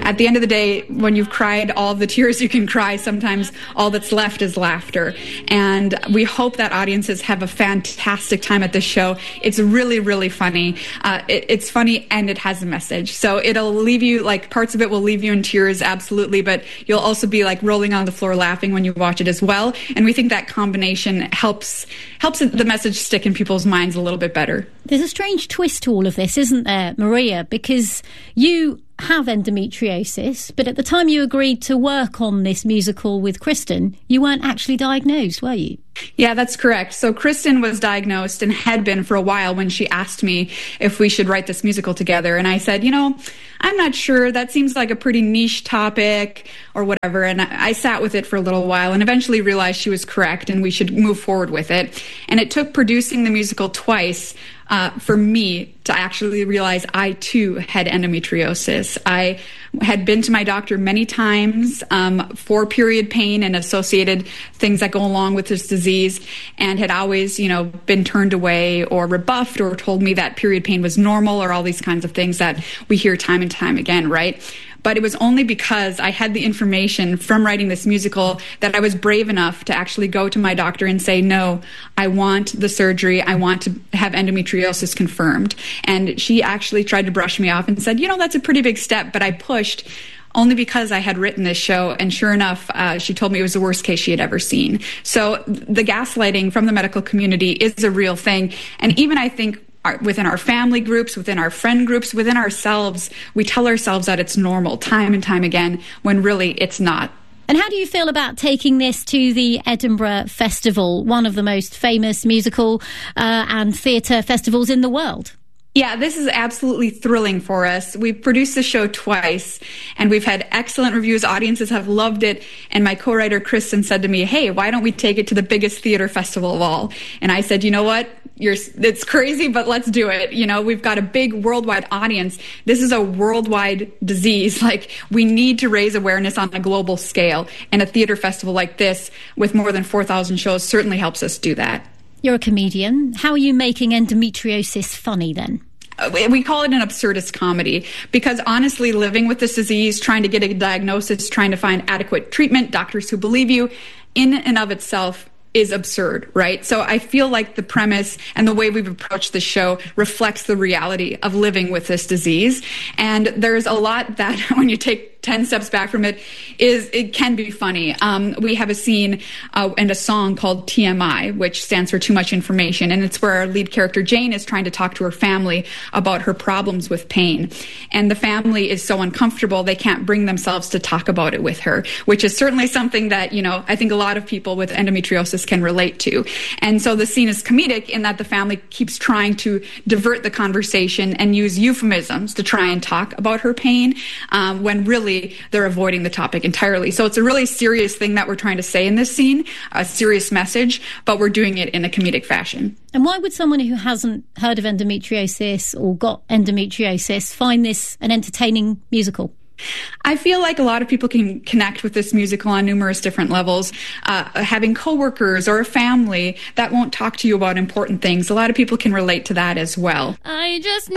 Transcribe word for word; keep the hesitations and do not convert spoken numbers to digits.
at the end of the day, when you've cried all the tears you can cry, sometimes all that's left is laughter. And we hope that audiences have a fantastic time at this show. It's really, really funny. Uh, it, it's funny and it has a message. So it'll leave you, like, parts of it will leave you in tears, absolutely, but you'll also be like rolling on the floor laughing when you watch it as well. And we think that combination helps helps the message stick in people's minds a little bit better. There's a strange twist to all of this, isn't there, Maria? Because you have endometriosis, but at the time you agreed to work on this musical with Kristen, you weren't actually diagnosed, were you? Yeah, that's correct. So Kristen was diagnosed and had been for a while when she asked me if we should write this musical together. And I said, you know, I'm not sure. That seems like a pretty niche topic or whatever. And I, I sat with it for a little while and eventually realized she was correct and we should move forward with it. And it took producing the musical twice Uh, for me to actually realize I too had endometriosis. I had been to my doctor many times um, for period pain and associated things that go along with this disease, and had always, you know, been turned away or rebuffed or told me that period pain was normal or all these kinds of things that we hear time and time again, right? But it was only because I had the information from writing this musical that I was brave enough to actually go to my doctor and say, no, I want the surgery. I want to have endometriosis confirmed. And she actually tried to brush me off and said, you know, that's a pretty big step. But I pushed only because I had written this show. And sure enough, uh, she told me it was the worst case she had ever seen. So the gaslighting from the medical community is a real thing. And even I think Our, within our family groups, within our friend groups, within ourselves, we tell ourselves that it's normal time and time again, when really it's not. And how do you feel about taking this to the Edinburgh Festival, one of the most famous musical uh, and theatre festivals in the world? Yeah, this is absolutely thrilling for us. We've produced the show twice, and we've had excellent reviews. Audiences have loved it. And my co-writer, Kristen, said to me, hey, why don't we take it to the biggest theater festival of all? And I said, you know what? You're, it's crazy, but let's do it. You know, we've got a big worldwide audience. This is a worldwide disease. Like, we need to raise awareness on a global scale. And a theater festival like this with more than four thousand shows certainly helps us do that. You're a comedian. How are you making endometriosis funny then? We call it an absurdist comedy because honestly, living with this disease, trying to get a diagnosis, trying to find adequate treatment, doctors who believe you, in and of itself is absurd, right? So I feel like the premise and the way we've approached the show reflects the reality of living with this disease. And there's a lot that when you take ten steps back from it, is it can be funny. Um, we have a scene uh, and a song called T M I, which stands for Too Much Information. And it's where our lead character, Jane, is trying to talk to her family about her problems with pain. And the family is so uncomfortable, they can't bring themselves to talk about it with her, which is certainly something that, you know, I think a lot of people with endometriosis can relate to. And so the scene is comedic in that the family keeps trying to divert the conversation and use euphemisms to try and talk about her pain, um, when really they're avoiding the topic entirely. So it's a really serious thing that we're trying to say in this scene, a serious message, but we're doing it in a comedic fashion. And why would someone who hasn't heard of endometriosis or got endometriosis find this an entertaining musical? I feel like a lot of people can connect with this musical on numerous different levels. Uh, having coworkers or a family that won't talk to you about important things, a lot of people can relate to that as well. I just